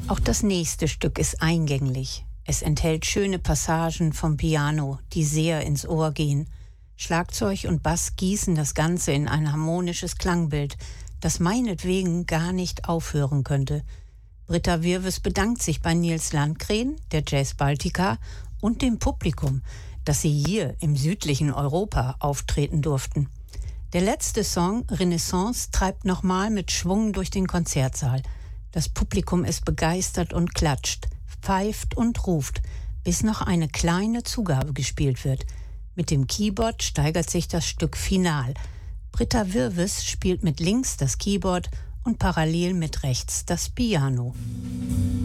Auch das nächste Stück ist eingänglich. Es enthält schöne Passagen vom Piano, die sehr ins Ohr gehen. Schlagzeug und Bass gießen das Ganze in ein harmonisches Klangbild, das meinetwegen gar nicht aufhören könnte. Britta Wirves bedankt sich bei Nils Landgren, der Jazz Baltica und dem Publikum, dass sie hier im südlichen Europa auftreten durften. Der letzte Song, Renaissance, treibt nochmal mit Schwung durch den Konzertsaal. Das Publikum ist begeistert und klatscht, pfeift und ruft, bis noch eine kleine Zugabe gespielt wird. Mit dem Keyboard steigert sich das Stück final. Britta Wirves spielt mit links das Keyboard und parallel mit rechts das Piano.